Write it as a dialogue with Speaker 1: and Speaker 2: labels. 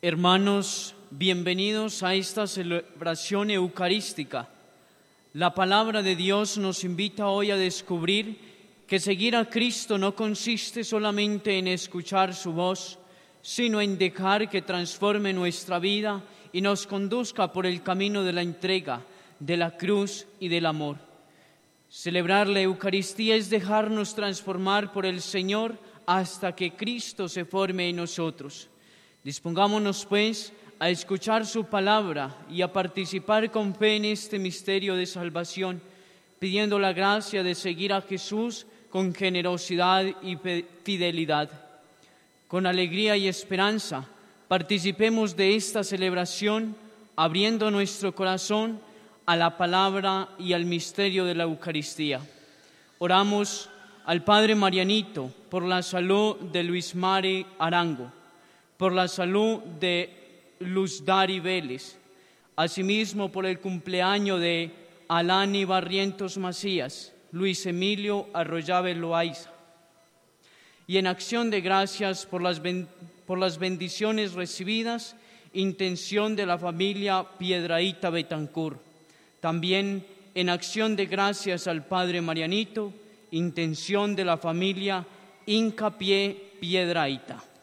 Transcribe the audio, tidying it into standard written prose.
Speaker 1: Hermanos, bienvenidos a esta celebración eucarística. La palabra de Dios nos invita hoy a descubrir que seguir a Cristo no consiste solamente en escuchar su voz, sino en dejar que transforme nuestra vida y nos conduzca por el camino de la entrega, de la cruz y del amor. Celebrar la Eucaristía es dejarnos transformar por el Señor hasta que Cristo se forme en nosotros. Dispongámonos, pues, a escuchar su palabra y a participar con fe en este misterio de salvación, pidiendo la gracia de seguir a Jesús con generosidad y fidelidad. Con alegría y esperanza, participemos de esta celebración, abriendo nuestro corazón a la palabra y al misterio de la Eucaristía. Oramos al Padre Marianito por la salud de Luis Mari Arango, por la salud de Luz Dari Vélez, asimismo por el cumpleaños de Alani Barrientos Macías, Luis Emilio Arroyave Loaiza, y en acción de gracias por las bendiciones recibidas, intención de la familia Piedrahíta Betancur. También en acción de gracias al Padre Marianito, intención de la familia Hincapié Piedrahíta.